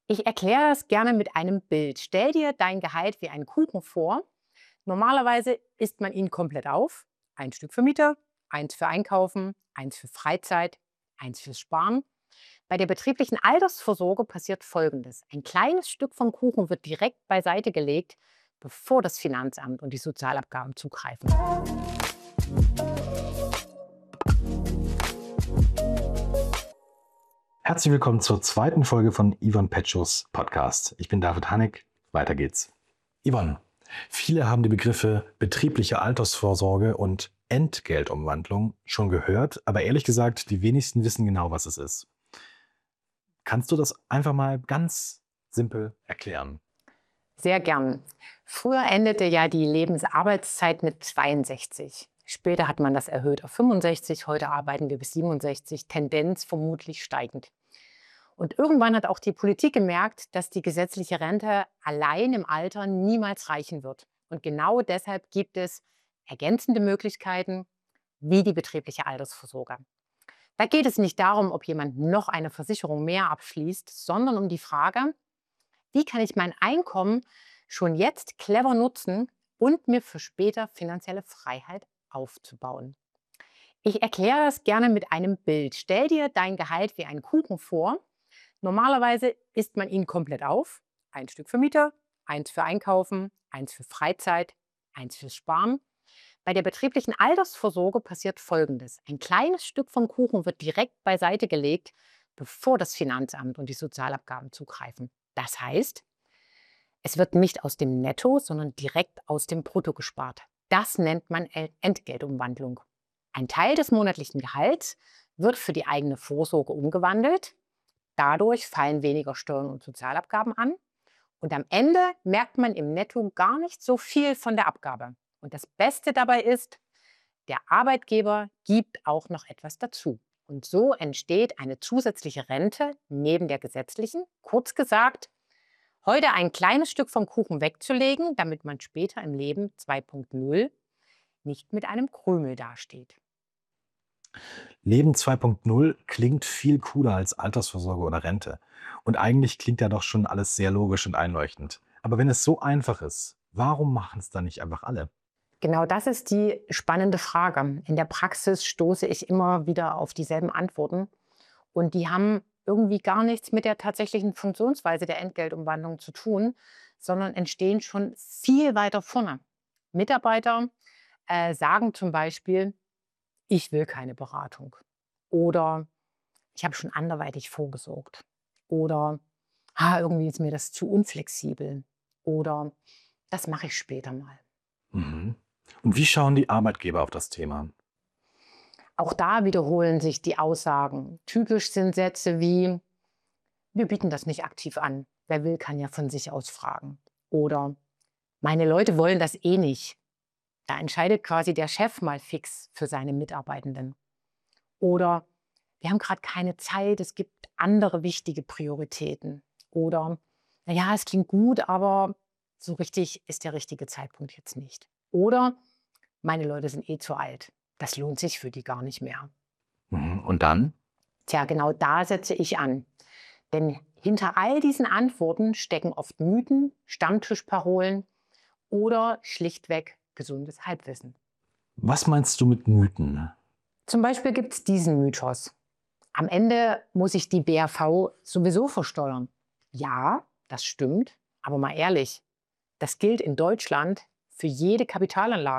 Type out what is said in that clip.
Ich erkläre das gerne mit einem Bild. Stell dir dein Gehalt wie einen Kuchen vor. Normalerweise isst man ihn komplett auf. Ein Stück für Miete, eins für Einkaufen, eins für Freizeit, eins fürs Sparen. Bei der betrieblichen Altersvorsorge passiert Folgendes. Ein kleines Stück vom Kuchen wird direkt beiseite gelegt, bevor das Finanzamt und die Sozialabgaben zugreifen. Herzlich willkommen zur zweiten Folge von Ivan Petschos Podcast. Ich bin David Hannig. Weiter geht's. Ivan, viele haben die Begriffe betriebliche Altersvorsorge und Entgeltumwandlung schon gehört, aber ehrlich gesagt, die wenigsten wissen genau, was es ist. Kannst du das einfach mal ganz simpel erklären? Sehr gern. Früher endete ja die Lebensarbeitszeit mit 62. Später hat man das erhöht auf 65. Heute arbeiten wir bis 67. Tendenz vermutlich steigend. Und irgendwann hat auch die Politik gemerkt, dass die gesetzliche Rente allein im Alter niemals reichen wird. Und genau deshalb gibt es ergänzende Möglichkeiten wie die betriebliche Altersvorsorge. Da geht es nicht darum, ob jemand noch eine Versicherung mehr abschließt, sondern um die Frage, wie kann ich mein Einkommen schon jetzt clever nutzen und mir für später finanzielle Freiheit aufzubauen. Ich erkläre das gerne mit einem Bild. Stell dir dein Gehalt wie einen Kuchen vor. Normalerweise isst man ihn komplett auf. Ein Stück für Miete, eins für Einkaufen, eins für Freizeit, eins fürs Sparen. Bei der betrieblichen Altersvorsorge passiert Folgendes. Ein kleines Stück vom Kuchen wird direkt beiseite gelegt, bevor das Finanzamt und die Sozialabgaben zugreifen. Das heißt, es wird nicht aus dem Netto, sondern direkt aus dem Brutto gespart. Das nennt man Entgeltumwandlung. Ein Teil des monatlichen Gehalts wird für die eigene Vorsorge umgewandelt. Dadurch fallen weniger Steuern und Sozialabgaben an. Und am Ende merkt man im Netto gar nicht so viel von der Abgabe. Und das Beste dabei ist, der Arbeitgeber gibt auch noch etwas dazu. Und so entsteht eine zusätzliche Rente neben der gesetzlichen. Kurz gesagt, heute ein kleines Stück vom Kuchen wegzulegen, damit man später im Leben 2.0 nicht mit einem Krümel dasteht. Leben 2.0 klingt viel cooler als Altersvorsorge oder Rente. Und eigentlich klingt ja doch schon alles sehr logisch und einleuchtend. Aber wenn es so einfach ist, warum machen es dann nicht einfach alle? Genau das ist die spannende Frage. In der Praxis stoße ich immer wieder auf dieselben Antworten. Und die haben irgendwie gar nichts mit der tatsächlichen Funktionsweise der Entgeltumwandlung zu tun, sondern entstehen schon viel weiter vorne. Mitarbeiter sagen zum Beispiel, ich will keine Beratung. Oder ich habe schon anderweitig vorgesorgt. Oder irgendwie ist mir das zu unflexibel. Oder das mache ich später mal. Mhm. Und wie schauen die Arbeitgeber auf das Thema? Auch da wiederholen sich die Aussagen. Typisch sind Sätze wie, wir bieten das nicht aktiv an. Wer will, kann ja von sich aus fragen. Oder meine Leute wollen das eh nicht. Da entscheidet quasi der Chef mal fix für seine Mitarbeitenden. Oder wir haben gerade keine Zeit, es gibt andere wichtige Prioritäten. Oder naja, es klingt gut, aber so richtig ist der richtige Zeitpunkt jetzt nicht. Oder meine Leute sind eh zu alt. Das lohnt sich für die gar nicht mehr. Mhm. Und dann? Tja, genau da setze ich an. Denn hinter all diesen Antworten stecken oft Mythen, Stammtischparolen oder schlichtweg gesundes Halbwissen. Was meinst du mit Mythen? Zum Beispiel gibt es diesen Mythos. Am Ende muss ich die BAV sowieso versteuern. Ja, das stimmt, aber mal ehrlich, das gilt in Deutschland für jede Kapitalanlage.